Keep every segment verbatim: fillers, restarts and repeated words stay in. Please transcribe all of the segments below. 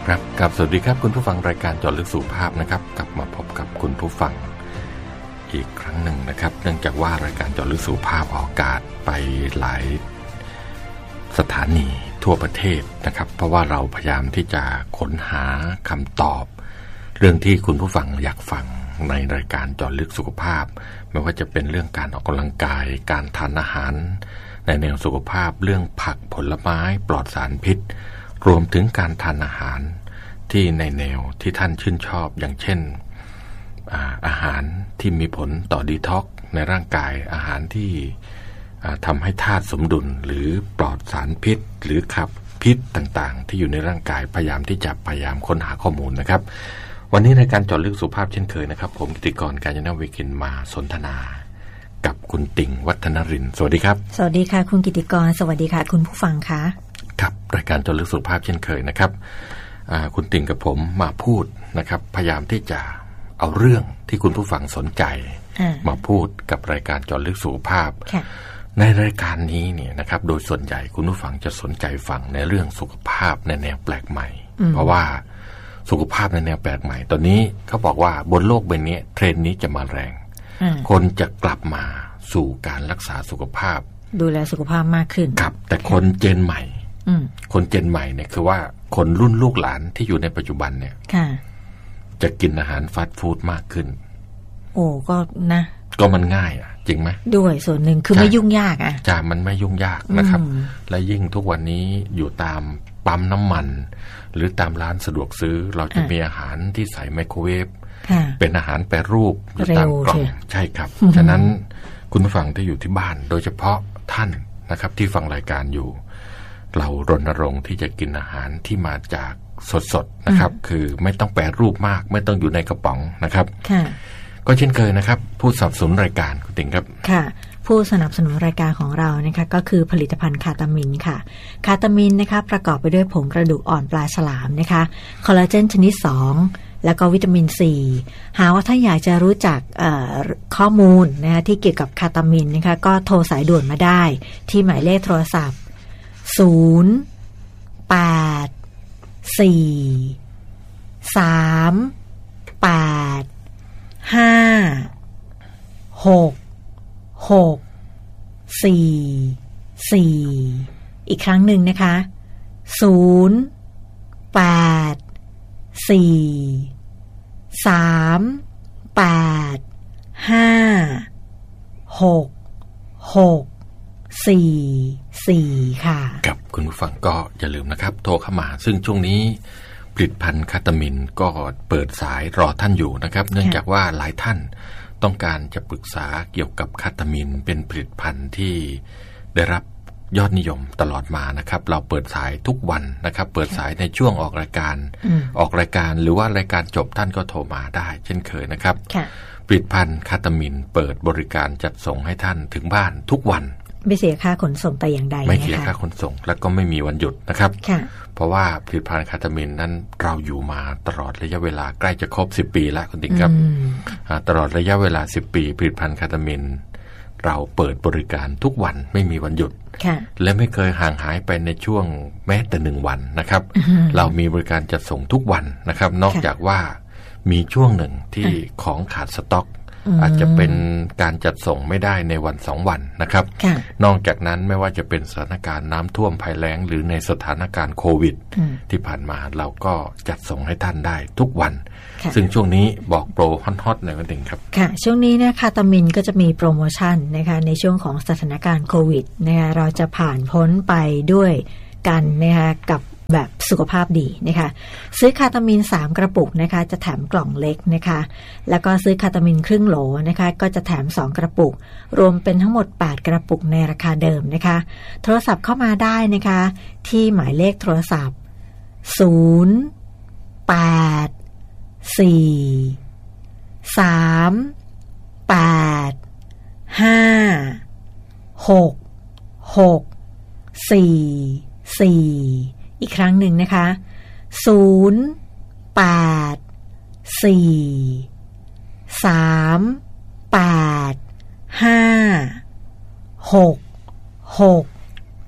ครับกับสวัสดีครับคุณผู้ฟังรายการเจาะลึกสุขภาพนะครับกลับมาพบกับคุณผู้ฟังอีกครั้งหนึ่งนะครับเนื่องจากว่ารายการเจาะลึกสุขภาพออกอากาศไปหลายสถานีทั่วประเทศนะครับเพราะว่าเราพยายามที่จะค้นหาคำตอบเรื่องที่คุณผู้ฟังอยากฟังในรายการเจาะลึกสุขภาพไม่ว่าจะเป็นเรื่องการออกกำลังกายการทานอาหารในแนวสุขภาพเรื่องผักผลไม้ปลอดสารพิษรวมถึงการทานอาหารที่ในแนวที่ท่านชื่นชอบอย่างเช่น อา, อาหารที่มีผลต่อดีท็อกซ์ในร่างกายอาหารที่ทำให้ธาตุสมดุลหรือปลอดสารพิษหรือขับพิษต่างๆที่อยู่ในร่างกายพยายามที่จะพยายามค้นหาข้อมูลนะครับวันนี้ในการเจาะลึกสุขภาพเช่นเคยนะครับผมกิติกรกาญจนวิกินมาสนทนากับคุณติ่งวัฒนรินทร์สวัสดีครับสวัสดีค่ะคุณกิติกรสวัสดีค่ะคุณผู้ฟังคะครับรายการเจาะลึกสุขภาพเช่นเคยนะครับคุณติ่งกับผมมาพูดนะครับพยายามที่จะเอาเรื่องที่คุณผู้ฟังสนใจมาพูดกับรายการเจาะลึกสุขภาพในรายการนี้เนี่ยนะครับโดยส่วนใหญ่คุณผู้ฟังจะสนใจฟังในเรื่องสุขภาพในแนวแปลกใหม่เพราะว่าสุขภาพในแนวแปลกใหม่ตอนนี้เขาบอกว่าบนโลกใบนี้เทรนด์นี้จะมาแรงคนจะกลับมาสู่การรักษาสุขภาพดูแลสุขภาพมากขึ้นครับแต่คนเจนใหม่คนเจนใหม่เนี่ยคือว่าคนรุ่นลูกหลานที่อยู่ในปัจจุบันเนี่ยจะกินอาหารฟาสต์ฟู้ดมากขึ้นโอ้ก็นะก็มันง่ายอ่ะจริงไหมด้วยส่วนหนึ่งคือไม่ยุ่งยากอ่ะจ้ามันไม่ยุ่งยากนะครับและยิ่งทุกวันนี้อยู่ตามปั๊มน้ำมันหรือตามร้านสะดวกซื้อเราจะมีอาหารที่ใส่ไมโครเวฟเป็นอาหารแปรรูปอยู่ตามกล่องใช่ครับฉะนั้นคุณผู้ฟังที่อยู่ที่บ้านโดยเฉพาะท่านนะครับที่ฟังรายการอยู่เรารณรงค์ที่จะกินอาหารที่มาจากสดๆนะครับคือไม่ต้องแปรรูปมากไม่ต้องอยู่ในกระป๋องนะครับก็เช่นเคยนะครับผู้สนับสนุนรายการคุณติ๋งครับค่ะผู้สนับสนุนรายการของเรานะคะก็คือผลิตภัณฑ์คาตามินค่ะคาตามินนะคะประกอบไปด้วยผงกระดูกอ่อนปลาฉลามนะคะคอลลาเจนชนิดสองแล้วก็วิตามินซีหากว่าถ้าอยากจะรู้จักข้อมูลนะคะที่เกี่ยวกับคาตามินนะคะก็โทรสายด่วนมาได้ที่หมายเลขโทรศัพท์ศูนย์ แปด สี่ สาม แปด ห้า หก หก สี่ สี่ อีกครั้งหนึ่งนะคะศูนย์ แปด สี่ สาม แปด ห้า หก หก สี่ สี่ค่ะกับคุณผู้ฟังก็อย่าลืมนะครับโทรเข้ามาซึ่งช่วงนี้ผลิตภัณฑ์คาตามินก็เปิดสายรอท่านอยู่นะครับเนื่องจากว่าหลายท่านต้องการจะปรึกษาเกี่ยวกับคาตามินเป็นผลิตภัณฑ์ที่ได้รับยอดนิยมตลอดมานะครับเราเปิดสายทุกวันนะครับเปิดสายในช่วงออกรายการออกรายการหรือว่ารายการจบท่านก็โทรมาได้เช่นเคยนะครับผลิตภัณฑ์คาตามินเปิดบริการจัดส่งให้ท่านถึงบ้านทุกวันไม่เสียค่าขนส่งแต่อย่างใดไม่เสียค่าขนส่งและก็ไม่มีวันหยุดนะครับเพราะว่าผลิตภัณฑ์คาตามินนั้นเราอยู่มาตลอดระยะเวลาใกล้จะครบสิบปีแล้วคุณติ๋งครับตลอดระยะเวลาสิบปีผลิตภัณฑ์คาตามินเราเปิดบริการทุกวันไม่มีวันหยุดและไม่เคยห่างหายไปในช่วงแม้แต่หนึ่งวันนะครับเรามีบริการจัดส่งทุกวันนะครับนอกจากว่ามีช่วงหนึ่งที่ของขาดสต็อกอาจจะเป็นการจัดส่งไม่ได้ในวันสองวันนะครับนอกจากนั้นไม่ว่าจะเป็นสถานการณ์น้ำท่วมภัยแล้งหรือในสถานการณ์โควิดที่ผ่านมาเราก็จัดส่งให้ท่านได้ทุกวันซึ่งช่วงนี้บอกโปรฮอตๆหน่อยกันเองครับค่ะช่วงนี้นะคาตามินก็จะมีโปรโมชั่นนะคะในช่วงของสถานการณ์โควิดนะคะเราจะผ่านพ้นไปด้วยกันนะคะกับแบบสุขภาพดีนะคะซื้อคาตามินสามกระปุกนะคะจะแถมกล่องเล็กนะคะแล้วก็ซื้อคาตามินครึ่งโหลนะคะก็จะแถมสองกระปุกรวมเป็นทั้งหมดแปดกระปุกในราคาเดิมนะคะโทรศัพท์เข้ามาได้นะคะที่หมายเลขโทรศัพท์ศูนย์ แปด สี่ สาม แปด ห้า หก หก สี่ สี่อีกครั้งหนึ่งนะคะศูนย์ แปด สี่ สาม แปด ห้า หก หก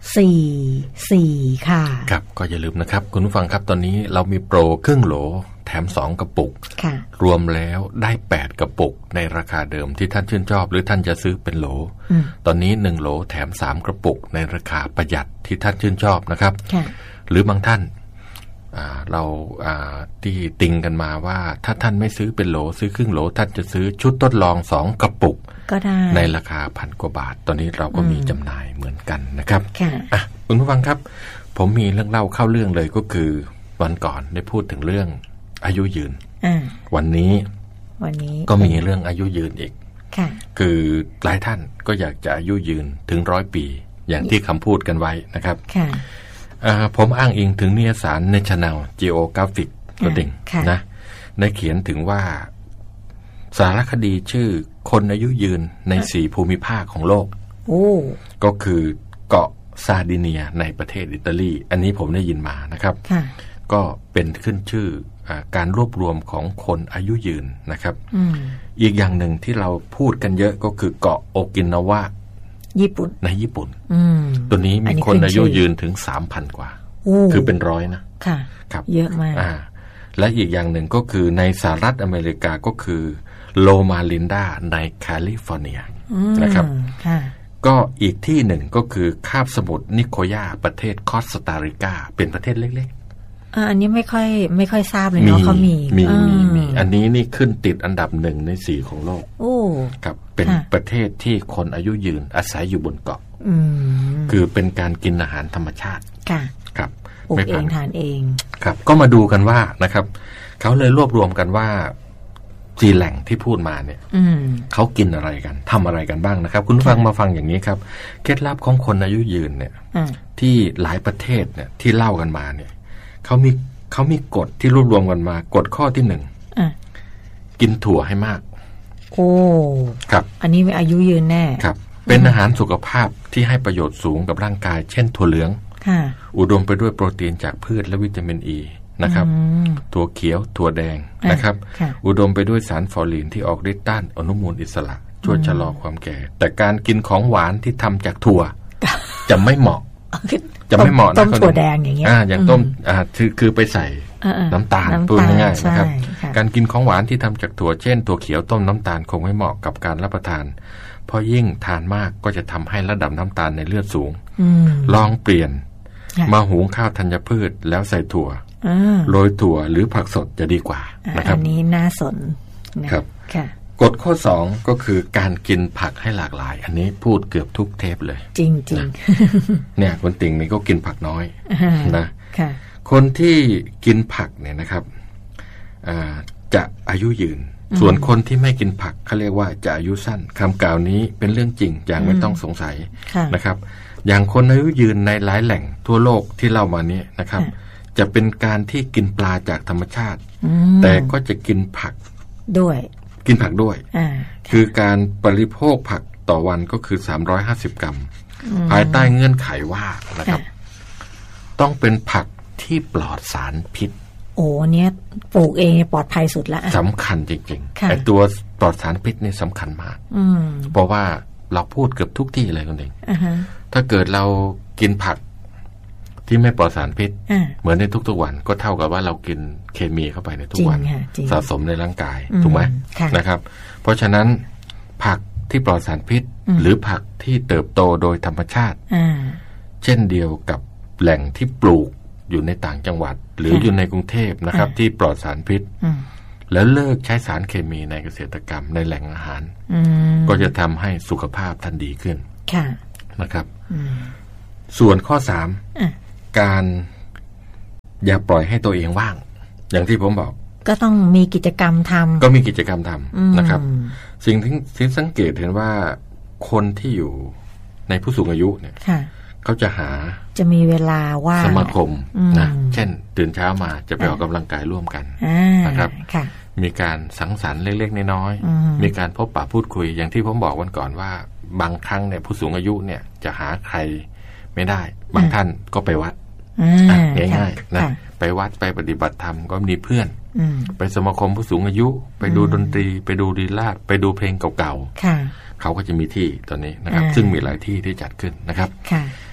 สี่สี่ค่ะครับก็อย่าลืมนะครับคุณผู้ฟังครับตอนนี้เรามีโปรครึ่งโหลแถมสองกระปุกรวมแล้วได้แปดกระปุกในราคาเดิมที่ท่านชื่นชอบหรือท่านจะซื้อเป็นโหลตอนนี้หนึ่งโหลแถมสามกระปุกในราคาประหยัดที่ท่านชื่นชอบนะครับหรือบางท่านเราที่ติงกันมาว่าถ้าท่านไม่ซื้อเป็นโหลซื้อครึ่งโหลท่านจะซื้อชุดทดลองสองกระปุกก็ได้ในราคาพันกว่าบาทตอนนี้เราก็มีจำหน่ายเหมือนกันนะครับอ่ะคุณผู้ฟังครับผมมีเรื่องเล่าเข้าเรื่องเลยก็คือวันก่อนได้พูดถึงเรื่องอายุยืนวันนี้วันนี้ก็มีเรื่องอายุยืนอีกคือหลายท่านก็อยากจะอายุยืนถึงร้อยปีอย่างที่คำพูดกันไว้นะครับผมอ้างอิงถึงนิยสาร National Geographic ตัวเด่งนะได้เขียนถึงว่าสารคดีชื่อคนอายุยืนในสี่ภูมิภาคของโลกก็คือเกาะซาร์ดิเนียในประเทศอิตาลีอันนี้ผมได้ยินมานะครับก็เป็นขึ้นชื่อการรวบรวมของคนอายุยืนนะครับ อ, อีกอย่างหนึ่งที่เราพูดกันเยอะก็คือเกาะโอกินาวะญี่ปุ่นในญี่ปุ่นตัวนี้มีคนอายุยืนถึง สามพัน กว่าคือเป็นร้อยนะค่ะครับเยอะมากและอีกอย่างหนึ่งก็คือในสหรัฐอเมริกาก็คือโลมาลินดาในแคลิฟอร์เนียนะครับก็อีกที่หนึ่งก็คือคาบสมุทรนิโคยาประเทศคอสตาริกาเป็นประเทศเล็กๆอันนี้ไม่ค่อยไม่ค่อยทราบเลยเนาะเขามีมีมีมีอันนี้นี่ขึ้นติดอันดับหนึ่งในสี่ของโลกโอ้ครับเป็นประเทศที่คนอายุยืนอาศัยอยู่บนเกาะคือเป็นการกินอาหารธรรมชาติค่ะครับปลูกเองทานเองครับก็มาดูกันว่านะครับเขาเลยรวบรวมกันว่าจีแหล่งที่พูดมาเนี่ยเขากินอะไรกันทำอะไรกันบ้างนะครับคุณผู้ฟังมาฟังอย่างนี้ครับเคล็ดลับของคนอายุยืนเนี่ยที่หลายประเทศเนี่ยที่เล่ากันมาเนี่ยเขามีเขามีกฎที่รวบรวมกันมากฎข้อที่หนึ่งกินถั่วให้มากโอ้ครับอันนี้มีอายุยืนแน่ครับเป็นอาหารสุขภาพที่ให้ประโยชน์สูงกับร่างกายเช่นถั่วเหลืองอุดมไปด้วยโปรตีนจากพืชและวิตามินอีนะครับถั่วเขียวถั่วแดงนะครับอุดมไปด้วยสารฟอลีนที่ออกฤทธิ์ต้านอนุมูลอิสระช่วยชะลอความแก่แต่การกินของหวานที่ทำจากถั่วจะไม่เหมาะจะไม่เหมาะนะต้มถั่วแดงอย่างเงี้ยอ่าอย่างต้มอ่าคือคือไปใส่น้ำตาลพูดง่ายๆนะครับการกินของหวานที่ทำจากถั่วเช่นถั่วเขียวต้มน้ำตาลคงไม่เหมาะกับการรับประทานเพราะยิ่งทานมากก็จะทำให้ระดับน้ำตาลในเลือดสูงลองเปลี่ยนมาหุงข้าวธัญพืชแล้วใส่ถั่วโรยถั่วหรือผักสดจะดีกว่านะครับอันนี้น่าสนครับกฎข้อสองก็คือการกินผักให้หลากหลายอันนี้พูดเกือบทุกเทปเลยจริงจริงเนี่ยคนติ่งนี่ก็กินผักน้อยนะคนที่กินผักเนี่ยนะครับจะอายุยืนส่วนคนที่ไม่กินผักเขาเรียกว่าจะอายุสั้นคำกล่าวนี้เป็นเรื่องจริงอย่างไม่ต้องสงสัยนะครับอย่างคนอายุยืนในหลายแหล่งทั่วโลกที่เล่ามานี้นะครับจะเป็นการที่กินปลาจากธรรมชาติแต่ก็จะกินผักด้วยกินผักด้วยคือการบริโภคผักต่อวันก็คือสามร้อยห้าสิบกรัมภายใต้เงื่อนไขว่านะครับต้องเป็นผักที่ปลอดสารพิษโอ้เนี้ยปลูกเองปลอดภัยสุดละสำคัญจริงๆไอ้ตัวปลอดสารพิษนี่สำคัญมากเพราะว่าเราพูดเกือบทุกที่เลยคุณเองถ้าเกิดเรากินผักที่ไม่ปลอดสารพิษเหมือนในทุกๆวันก็เท่ากับว่าเรากินเคมีเข้าไปในทุกวันสะสมในร่างกายถูกไหมนะครับเพราะฉะนั้นผักที่ปลอดสารพิษหรือผักที่เติบโตโดยธรรมชาติเช่นเดียวกับแหล่งที่ปลูกอยู่ในต่างจังหวัดหรืออยู่ในกรุงเทพนะครับที่ปลอดสารพิษแล้วเลิกใช้สารเคมีในเกษตรกรรมในแหล่งอาหารก็จะทำให้สุขภาพท่านดีขึ้นนะครับส่วนข้อสามการอย่าปล่อยให้ตัวเองว่างอย่างที่ผมบอกก็ต้องมีกิจกรรมทำก็มีกิจกรรมทำนะครับสิ่งที่ที่สังเกตเห็นว่าคนที่อยู่ในผู้สูงอายุเนี่ยเขาจะหาจะมีเวลาว่างสมาคมนะเช่นตื่นเช้ามาจะไปออกกำลังกายร่วมกันนะครับมีการสังสรรค์เล็กๆน้อยๆมีการพบปะพูดคุยอย่างที่ผมบอกวันก่อนว่าบางครั้งเนี่ยผู้สูงอายุเนี่ยจะหาใครไม่ได้บางท่านก็ไปวัดง่ายๆนะไปวัดไปปฏิบัติธรรมก็มีเพื่อนไปสมาคมผู้สูงอายุไปดูดนตรีไปดูลีลาศไปดูเพลงเก่าๆเขาก็จะมีที่ตอนนี้นะครับซึ่งมีหลายที่ที่จัดขึ้นนะครับ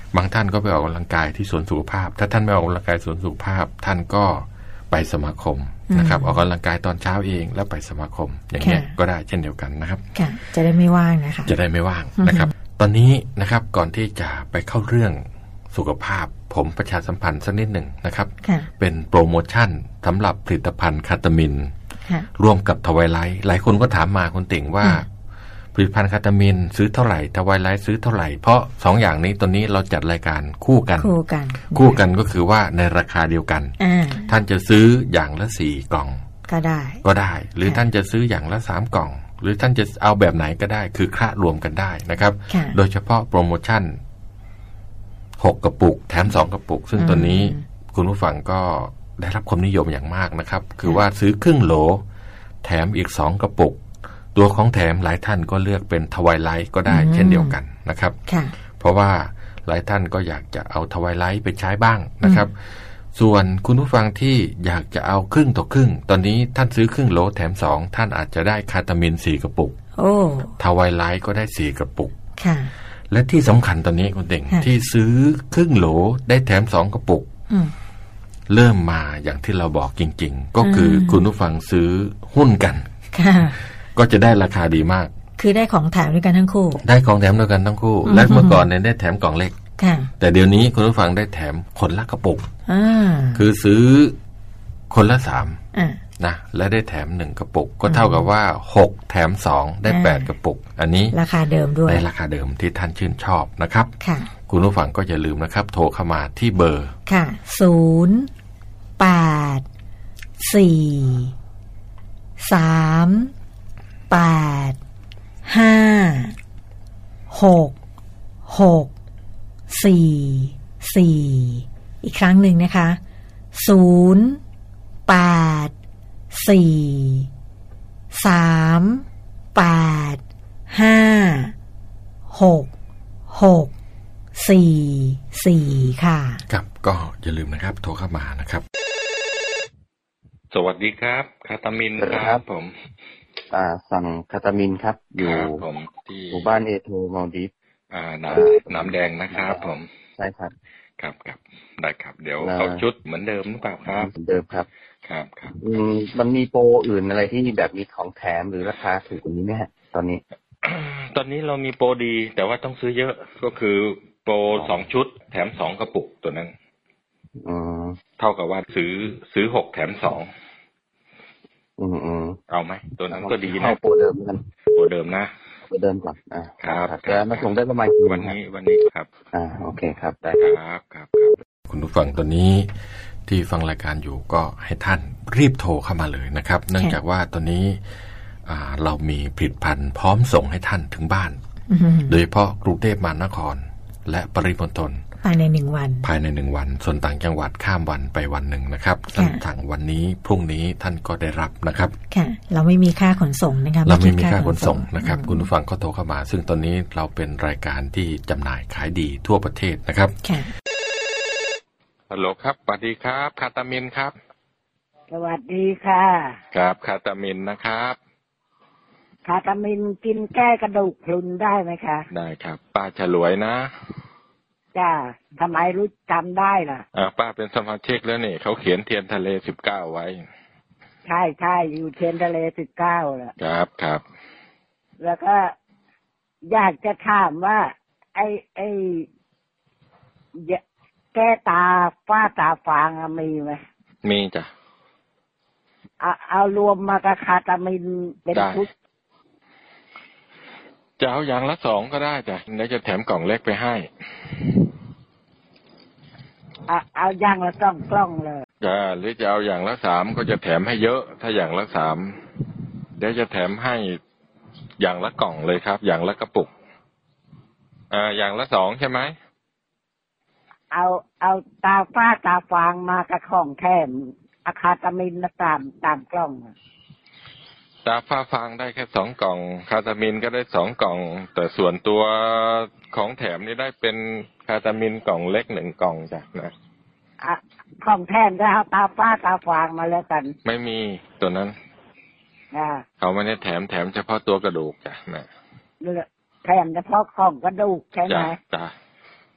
บางท่านก็ไปออกกำลังกายที่สวนสุขภาพถ้าท่านไม่ออกกำลังกายสวนสุขภาพท่านก็ไปสมาคมนะครับออกกำลังกายตอนเช้าเองแล้วไปสมาคมอย่างเงี้ยก็ได้เช่นเดียวกันนะครับจะได้ไม่ว่างนะคะจะได้ไม่ว่างนะครับตอนนี้นะครับก่อนที่จะไปเข้าเรื่องสุขภาพผมประชาสัมพันธ์สักนิดหนึ่งนะครับเป็นโปรโมชั่นสำหรับผลิตภัณฑ์คาตามินร่วมกับทวายไลท์หลายคนก็ถามมาคุณติ่งว่าผลิตภัณฑ์คาตามินซื้อเท่าไหร่ทวายไลท์ซื้อเท่าไหร่เพราะสองอย่างนี้ตอนนี้เราจัดรายการคู่กันคู่กันคู่กันก็คือว่าในราคาเดียวกันท่านจะซื้ออย่างละสี่กล่องก็ได้ก็ได้หรือท่านจะซื้ออย่างละสามกล่องหรือท่านจะเอาแบบไหนก็ได้คือคละรวมกันได้นะครับโดยเฉพาะโปรโมชั่นหกกระปุกแถมสองกระปุกซึ่งตัวนี้คุณผู้ฟังก็ได้รับความนิยมอย่างมากนะครับคือว่าซื้อครึ่งโหลแถมอีกสองกระปุกตัวของแถมหลายท่านก็เลือกเป็นทวายไลท์ก็ได้เช่นเดียวกันนะครับเพราะว่าหลายท่านก็อยากจะเอาทวายไลท์ไปใช้บ้างนะครับส่วนคุณผู้ฟังที่อยากจะเอาครึ่งต่อครึ่งตอนนี้ท่านซื้อครึ่งโหลแถมสองท่านอาจจะได้คาตามินสี่กระปุกโอ้ทวายไลท์ก็ได้สี่กระปุกค่ะและที่สำคัญตอนนี้คุณเด่งที่ซื้อครึ่งโหลได้แถมสองกระปุกเริ่มมาอย่างที่เราบอกจริงๆก็คือคุณผู้ฟังซื้อหุ้นกันก็จะได้ราคาดีมากคือได้ของแถมด้วยกันทั้งคู่ได้ของแถมด้วยกันทั้งคู่และเมื่อก่อนเนี่ยได้แถมกล่องเล็กแต่เดี๋ยวนี้คุณผู้ฟังได้แถมคนละกระปุกคือซื้อคนละสามนะและได้แถมหนึ่งกระปุกก็เท่ากับว่าหกแถมสองได้แปดกระปุกอันนี้ราคาเดิมด้วยในราคาเดิมที่ท่านชื่นชอบนะครับคุณผู้ฟังก็อย่าลืมนะครับโทรเข้ามาที่เบอร์ค่ะศูนย์แปดสี่สามแปดห้าหกหกสี่สี่อีกครั้งหนึ่งนะคะศูนย์แปดสี่สามแปดห้าหกหกสี่สี่ค่ะครับก็อย่าลืมนะครับโทรเข้ามานะครับสวัสดีครับคาตามินครับผมอ่าสั่งคาตามินครับอยู่ผมที่หมู่บ้านเอโทมอลดิฟอ่าน้ำน้ำแดงนะครับผมใช่ครับครับครับได้ครับเดี๋ยวเอาชุดเหมือนเดิมหรือเปล่าครับเหมือนเดิมครับครับครับอืมมันมีโปรอื่นอะไรที่แบบมีของแถมหรือราคาถูกกว่านี้ไหมฮะตอนนี้ตอนนี้เรามีโปรดีแต่ว่าต้องซื้อเยอะก็คือโปรสองชุดแถมสองกระปุกตัวนั้นอืมเท่ากับว่าซื้อซื้อหกแถมสองอืมอืมเอาไหมตัวนั้นก็ดีนะโปรเดิมกันโปรเดิมนะโปรเดิมก่อนอ่าครับแล้วมาส่งได้ประมาณวันนี้วันนี้ครับอ่าโอเคครับได้ครับครับคุณผู้ฟังตัวนี้ที่ฟังรายการอยู่ก็ให้ท่านรีบโทรเข้ามาเลยนะครับเนื่องจากว่าตอนนี้เรามีผลิตภัณฑ์พร้อมส่งให้ท่านถึงบ้านโดยเฉพาะกรุงเทพมหานครและปริมณฑลภายในหนึ่งวันภายในหนึ่งวันส่วนต่างจังหวัดข้ามวันไปวันหนึ่งนะครับสั่งวันนี้พรุ่งนี้ท่านก็ได้รับนะครับค่ะเราไม่มีค่าขนส่งนะคะเราไม่มีค่าขนส่งนะครับคุณผู้ฟังก็โทรเข้ามาซึ่งตอนนี้เราเป็นรายการที่จำหน่ายขายดีทั่วประเทศนะครับค่ะฮัลโหลครับสวัสดีครับคาตามินครับสวัสดีค่ะครับคาตามินนะครับคาตามินกินแก้กระดูกพรุนได้ไหมคะได้ครับป้าฉลวยนะจ้าทำไมรู้จำได้ล่ะอ่าป้าเป็นสมาชิกแล้วนี่เขาเขียนเทียนทะเลสิบเก้าไว้ใช่ใช่อยู่เทียนทะเลสิบเก้าแหละครับครับแล้วก็อยากจะถามว่าไอ้ไอ้แก้ตาฝ้าตาฟางมีไหมมีจ้ะเอาเอารวมมากับคาตามินเป็นชุดจะเอาอย่างละสองก็ได้จ้ะเดี๋ยวจะแถมกล่องเล็กไปให้เอาเอาอย่างละสองกล่องเลยจ้ะหรือจะเอาอย่างละสามก็จะแถมให้เยอะถ้าอย่างละสามเดี๋ยวจะแถมให้อย่างละกล่องเลยครับอย่างละกระปุกอ่าอย่างละสองใช่ไหมเอาเอาตาฝ้าตาฟางมากับของแถมอะคาตามินตามตามกล่องตาฝ้าฟางได้แค่สองกล่องคาตามินก็ได้สองกล่องแต่ส่วนตัวของแถมนี่ได้เป็นคาตามินกล่องเล็กหนึ่งกล่องจ้ะนะอ่ะของแถมก็เอาตาฝ้าตาฟางมาแล้วกันไม่มีตัวนั้นอ่าเขาไม่ได้แถมแถมเฉพาะตัวกระดูกจ้ะนะแถมเฉพาะของกระดูกใช่ไหมจ้ะ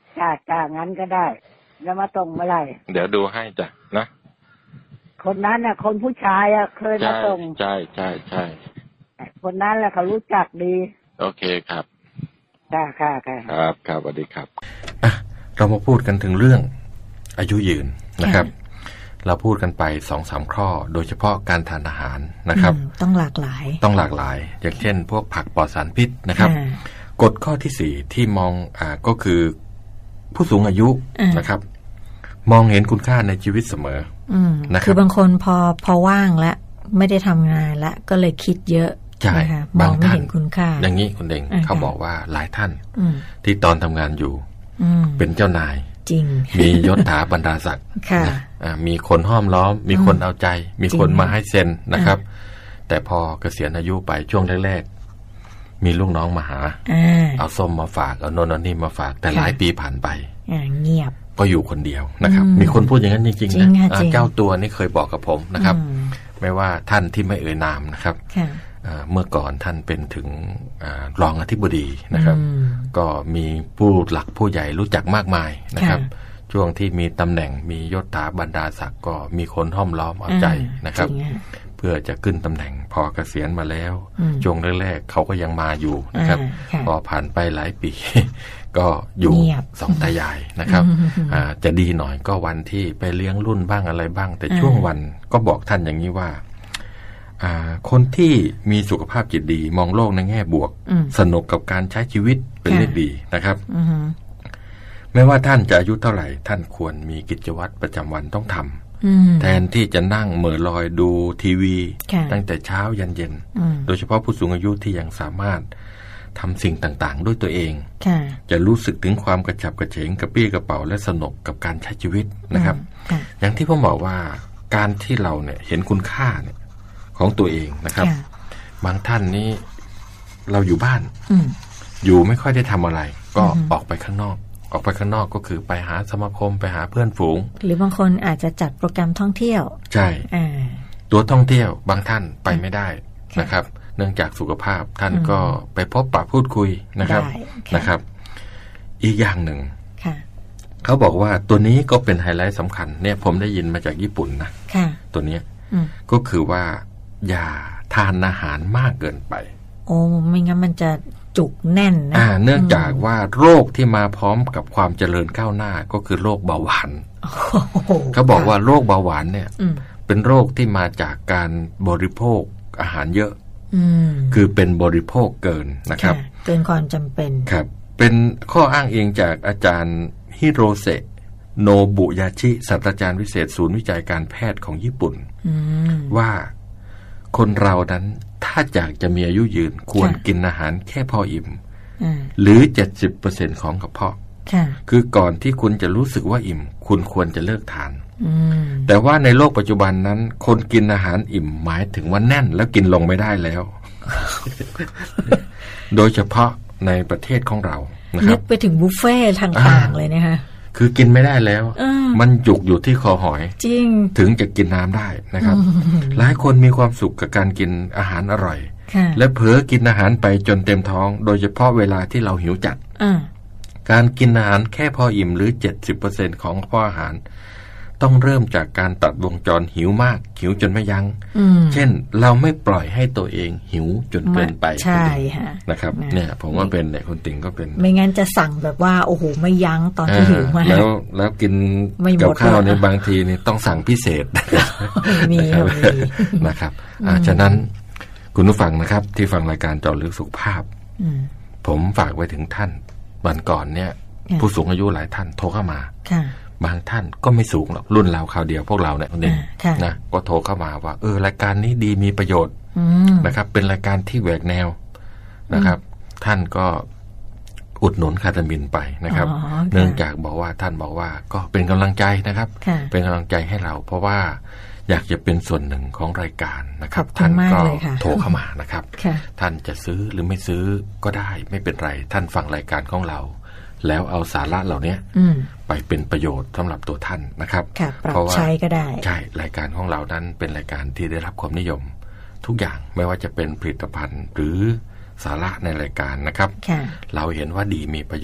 จ้าจ้างั้นก็ได้แล้วมาส่งเมื่อไหร่เดี๋ยวดูให้จ้ะนะคนนั้นน่ะคนผู้ชายอ่ะเคยมาส่งใช่ใช่ใช่คนนั้นแหละเขารู้จักดีโอเคครับค่ะค่ะค่ะครับครับสวัสดีครับอ่ะเรามาพูดกันถึงเรื่องอายุยืนนะครับเราพูดกันไป สองสาม ข้อโดยเฉพาะการทานอาหารนะครับต้องหลากหลายต้องหลากหลายอย่างเช่นพวกผักปลอดสารพิษนะครับกฎข้อที่สี่ที่มองอ่าก็คือผู้สูงอายุนะครับมองเห็นคุณค่าในชีวิตเสมอนะครับคือบางคนพอพอว่างแล้วไม่ได้ทำงานแล้วก็เลยคิดเยอะใช่มองไม่เห็นคุณค่าอย่างนี้คุณเด่งเขาบอกว่าหลายท่านที่ตอนทำงานอยู่เป็นเจ้านายจริงมียศถาบรรดาศักดิ์มีคนห้อมล้อมมีคนเอาใจมีคนมาให้เซ็นนะครับแต่พอเกษียณอายุไปช่วงแรกๆมีลูกน้องมาหาเอาส้มมาฝากเอาโน่นเอานี่มาฝากแต่หลายปีผ่านไปเงียบก็อยู่คนเดียวนะครับมีคนพูดอย่างนั้นจริงๆนะเจ้าตัวนี่เคยบอกกับผมนะครับไม่ว่าท่านที่ไม่เอ่ยนามนะครับเมื่อก่อนท่านเป็นถึงรองอธิบดีนะครับก็มีผู้หลักผู้ใหญ่รู้จักมากมายนะครับช่วงที่มีตำแหน่งมียศถาบรรดาศักดิ์ก็มีคนห้อมล้อมเอาใจนะครับเพื่อจะขึ้นตำแหน่งพอเกษียณมาแล้วช่วงแรกๆเขาก็ยังมาอยู่นะครับพอผ่านไปหลายปีก็อยู่สองตายายนะครับจะดีหน่อยก็วันที่ไปเลี้ยงรุ่นบ้างอะไรบ้างแต่ช่วงวันก็บอกท่านอย่างนี้ว่าคนที่มีสุขภาพจิตดีมองโลกในแง่บวกสนุกกับการใช้ชีวิตเป็นเรื่องดีนะครับไม่ว่าท่านจะอายุเท่าไหร่ท่านควรมีกิจวัตรประจำวันต้องทำแทนที่จะนั่งเหม่อลอยดูทีวีตั้งแต่เช้ายันเย็นโดยเฉพาะผู้สูงอายุที่ยังสามารถทำสิ่งต่างๆด้วยตัวเองจะรู้สึกถึงความกระฉับกระเฉงกระปี้กระเป๋าและสนุกกับการใช้ชีวิตนะครับอย่างที่ผมบอกว่าการที่เราเนี่ยเห็นคุณค่าเนี่ยของตัวเองนะครับบางท่านนี้เราอยู่บ้านอยู่ไม่ค่อยได้ทำอะไรก็ออกไปข้างนอกออกไปข้างนอกก็คือไปหาสมาคมไปหาเพื่อนฝูงหรือบางคนอาจจะจัดโปรแกรมท่องเที่ยวใช่ตัวท่องเที่ยวบางท่านไปไม่ได้นะครับเนื่องจากสุขภาพท่านก็ไปพบปะพูดคุยนะครับนะครับอีกอย่างหนึ่งเขาบอกว่าตัวนี้ก็เป็นไฮไลท์สำคัญเนี่ยผมได้ยินมาจากญี่ปุ่นนะตัวนี้ก็คือว่าอย่าทานอาหารมากเกินไปโอ้ไม่งั้นมันจะจุกแน่นนะเนื่องจากว่าโรคที่มาพร้อมกับความเจริญก้าวหน้าก็คือโรคเบาหวานเขาบอกว่าโรคเบาหวานเนี่ยเป็นโรคที่มาจากการบริโภคอาหารเยอะคือเป็นบริโภคเกินนะครับเกินความจำเป็นครับเป็นข้ออ้างอิงจากอาจารย์ฮิโรเซะโนบุยาชิศาสตราจารย์พิเศษศูนย์วิจัยการแพทย์ของญี่ปุ่นว่าคนเรานั้นถ้าอยากจะมีอายุยืนควรกินอาหารแค่พออิ่มหรือ เจ็ดสิบเปอร์เซ็นต์ ของกระเพาะคือก่อนที่คุณจะรู้สึกว่าอิ่มคุณควรจะเลิกทานแต่ว่าในโลกปัจจุบันนั้นคนกินอาหารอิ่มหมายถึงว่าแน่นแล้วกินลงไม่ได้แล้ว โดยเฉพาะในประเทศของเรานะครับไปถึงบุฟเฟ่ทางต่างเลยนะคะคือกินไม่ได้แล้วมันจุกอยู่ที่คอหอยจริงถึงจะกินน้ำได้นะครับหลายคนมีความสุขกับการกินอาหารอร่อยและเผลอกินอาหารไปจนเต็มท้องโดยเฉพาะเวลาที่เราหิวจัดการกินอาหารแค่พออิ่มหรือ เจ็ดสิบเปอร์เซ็นต์ ของพออาหารต้องเริ่มจากการตัดวงจรหิวมากหิวจนไม่ยัง้งเช่นเราไม่ปล่อยให้ตัวเองหิวจนเกินไปใช่ค่ะนะครับเนี่ยผมว่าเป็นเนี่ยคุณติ๋งก็เป็นไม่งั้นจะสั่งแบบว่าโอ้โหไม่ยั้งตอนที่หิวมากแล้วแล้วกินกับข้าวในบางทีนี่ต้องสั่งพิเศษมีนะครับอ่าฉะนั้นคุณผู้ฟังนะครับที่ฟังรายการเจาะลึกสุขภาพผมฝากไว้ถึงท่านวันก่อนเนี่ยผู้สูงอายุหลายท่านโทรเข้ามาบางท่านก็ไม่สูงหรอกรุ่นเราคราวเดียวพวกเราเนี่ยคนนี้นะก็โทรเข้ามาว่าเออรายการนี้ดีมีประโยชน์นะครับเป็นรายการที่แหวกแนวนะครับท่านก็อุดหนุนคาตามินไปนะครับเนื่องจากบอกว่าท่านบอกว่าก็เป็นกำลังใจนะครับเป็นกำลังใจให้เราเพราะว่าอยากจะเป็นส่วนหนึ่งของรายการนะครับท่านก็โทรเข้ามานะครับท่านจะซื้อหรือไม่ซื้อก็ได้ไม่เป็นไรท่านฟังรายการของเราแล้วเอาสาระเหล่านี้ไปเป็นประโยชน์สำหรับตัวท่านนะครับเพราะว่าใช้ก็ได้ใช่รายการของเรานั้นเป็นรายการที่ได้รับความนิยมทุกอย่างไม่ว่าจะเป็นผลิตภัณฑ์หรือสาระในรายการนะครับเราเห็นว่าดีมีประโยชน์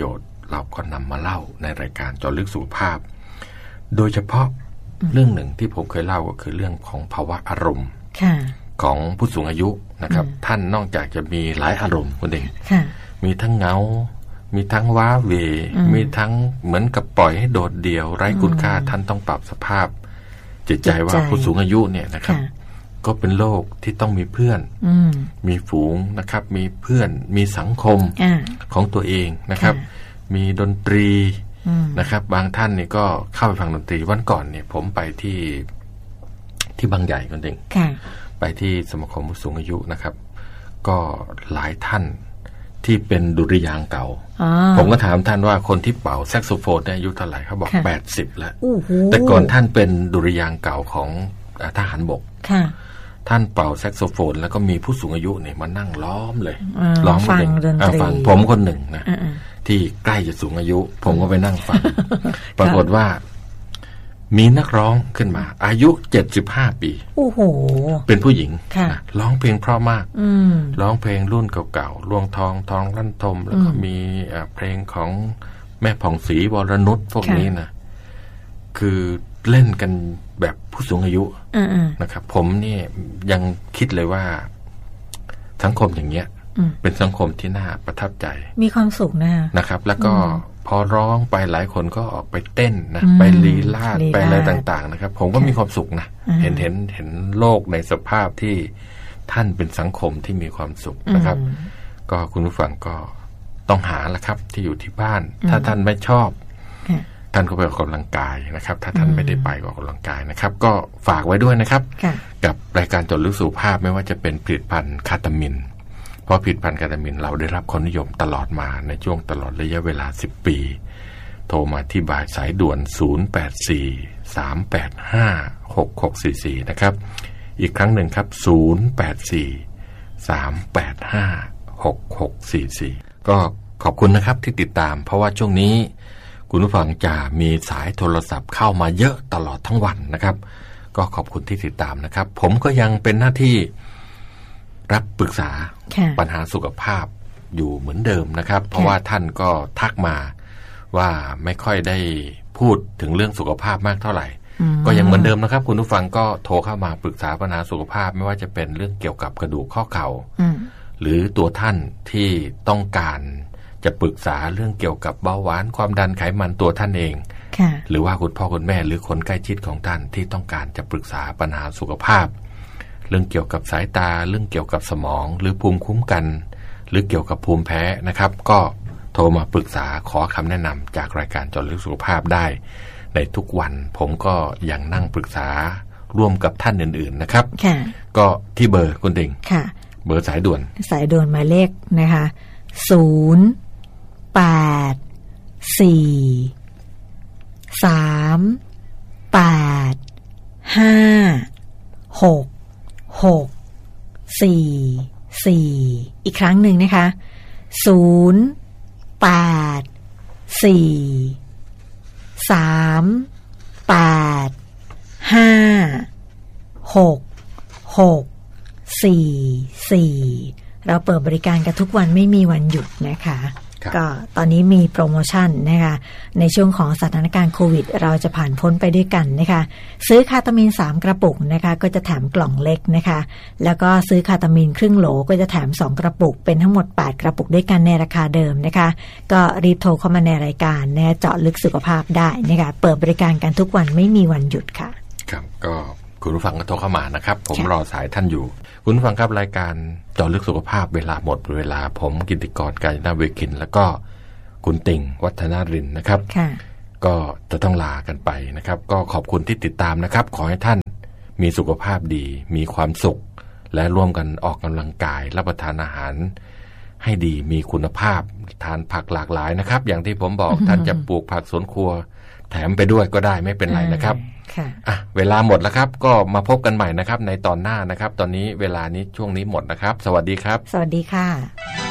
เราก็นำมาเล่าในรายการเจาะลึกสุขภาพโดยเฉพาะเรื่องหนึ่งที่ผมเคยเล่าก็คือเรื่องของภาวะอารมณ์ของผู้สูงอายุนะครับท่านนอกจากจะมีหลายอารมณ์คุณเองมีทั้งเหงามีทั้งว้าเหวมีทั้งเหมือนกับปล่อยให้โดดเดี่ยวไร้คุณค่าท่านต้องปรับสภาพจิตใจว่าผู้สูงอายุเนี่ยนะครับก็เป็นโลกที่ต้องมีเพื่อนมีฝูงนะครับมีเพื่อนมีสังคมของตัวเองนะครับมีดนตรีนะครับบางท่านนี่ก็เข้าไปฟังดนตรีวันก่อนเนี่ยผมไปที่ที่บางใหญ่คนเองไปที่สมาคมผู้สูงอายุนะครับก็หลายท่านที่เป็นดุริยางค์เก่าผมก็ถามท่านว่าคนที่เป่าแซกโซโฟนอายุเท่าไหร่เขาบอกแปดสิบแล้วแต่ก่อนท่านเป็นดุริยางค์เก่าของทหารบกท่านเป่าแซกโซโฟนแล้วก็มีผู้สูงอายุเนี่ยมานั่งล้อมเลยล้อมฟังดนตรีฟังผมคนหนึ่งนะที่ใกล้จะสูงอายุผมก็ไปนั่งฟังปรากฏว่ามีนักร้องขึ้นมาอายุเจ็ดสิบห้าปีโอ้โหเป็นผู้หญิงนะร้องเพลงเพราะมากร้องเพลงรุ่นเก่าๆลวงทองทองลั่นทมแล้วก็มีเพลงของแม่ผ่องศรีวรนุชพวกนี้นะคือเล่นกันแบบผู้สูงอายุนะครับผมนี่ยังคิดเลยว่าสังคมอย่างเงี้ยเป็นสังคมที่น่าประทับใจมีความสุขนะนะครับแล้วก็พอร้องไปหลายคนก็ออกไปเต้นนะไปลีลาดไปอะไรต่างๆนะครับผมก็มีความสุขนะเห็นเห็นเห็นโลกในสภาพที่ท่านเป็นสังคมที่มีความสุขนะครับก็คุณผู้ฟังก็ต้องหาละครับที่อยู่ที่บ้านถ้าท่านไม่ชอบท่านก็ไปออกกำลังกายนะครับถ้าท่านไม่ได้ไปออกกำลังกายนะครับก็ฝากไว้ด้วยนะครับกับรายการเจาะลึกสุขภาพไม่ว่าจะเป็นผลิตภัณฑ์คาตามินเพราะผลิตภัณฑ์คาตามินเราได้รับความนิยมตลอดมาในช่วงตลอดระยะเวลาสิบปีโทรมาที่บ่ายสายด่วนศูนย์ แปด สี่ สาม แปด ห้า หก หก สี่ สี่นะครับอีกครั้งหนึ่งครับศูนย์ แปด สี่ สาม แปด ห้า หก หก สี่ สี่ก็ขอบคุณนะครับที่ติดตามเพราะว่าช่วงนี้คุณผู้ฟังจะมีสายโทรศัพท์เข้ามาเยอะตลอดทั้งวันนะครับก็ขอบคุณที่ติดตามนะครับผมก็ยังเป็นหน้าที่รับปรึกษาปัญหาสุขภาพอยู่เหมือนเดิมนะครับเพราะว่าท่านก็ทักมาว่าไม่ค่อยได้พูดถึงเรื่องสุขภาพมากเท่าไหร่ก็ยังเหมือนเดิมนะครับคุณผู้ฟังก็โทรเข้ามาปรึกษาปัญหาสุขภาพไม่ว่าจะเป็นเรื่องเกี่ยวกับกระดูกข้อเข่าหรือตัวท่านที่ต้องการจะปรึกษาเรื่องเกี่ยวกับเบาหวานความดันไขมันตัวท่านเองหรือว่าคุณพ่อคุณแม่หรือคนใกล้ชิดของท่านที่ต้องการจะปรึกษาปัญหาสุขภาพเรื่องเกี่ยวกับสายตาเรื่องเกี่ยวกับสมองหรือภูมิคุ้มกันหรือเกี่ยวกับภูมิแพ้นะครับก็โทรมาปรึกษาขอคำแนะนำจากรายการเจาะลึกสุขภาพได้ในทุกวันผมก็ยังนั่งปรึกษาร่วมกับท่านอื่นๆนะครับก็ที่เบอร์คุณติงเบอร์สายด่วนสายด่วนหมายเลขนะคะศูนย์ แปด สี่ สาม แปด ห้า หกหก สี่ สี่อีกครั้งหนึ่งนะคะศูนย์ แปด สี่ สาม แปด ห้า หก หก สี่ สี่เราเปิดบริการกันทุกวันไม่มีวันหยุดนะคะก็ตอนนี้มีโปรโมชั่นนะคะในช่วงของสถานการณ์โควิดเราจะผ่านพ้นไปด้วยกันนะคะซื้อคาตามีนสามกระปุกนะคะก็จะแถมกล่องเล็กนะคะแล้วก็ซื้อคาตามีนครึ่งโหลก็จะแถมสองกระปุกเป็นทั้งหมดแปดกระปุกด้วยกันในราคาเดิมนะคะก็รีบโทรเข้ามาในรายการนะเจาะลึกสุขภาพได้นะคะเปิดบริการกันทุกวันไม่มีวันหยุดค่ะครับก็คุณผู้ฟังก็โทรเข้ามานะครับผมรอสายท่านอยู่คุณผู้ฟังครับรายการเจาะลึกสุขภาพเวลาหมดเวลาผมกิตติกร กาญจนาเวคินแล้วก็คุณติ่งวัฒนารินนะครับก็จะต้องลากันไปนะครับก็ขอบคุณที่ติดตามนะครับขอให้ท่านมีสุขภาพดีมีความสุขและร่วมกันออกกำลังกายรับประทานอาหารให้ดีมีคุณภาพทานผักหลากหลายนะครับอย่างที่ผมบอก ท่านจะปลูกผักสวนครัวแถมไปด้วยก็ได้ไม่เป็นไรนะครับอ่ะเวลาหมดแล้วครับก็มาพบกันใหม่นะครับในตอนหน้านะครับตอนนี้เวลานี้ช่วงนี้หมดนะครับสวัสดีครับสวัสดีค่ะ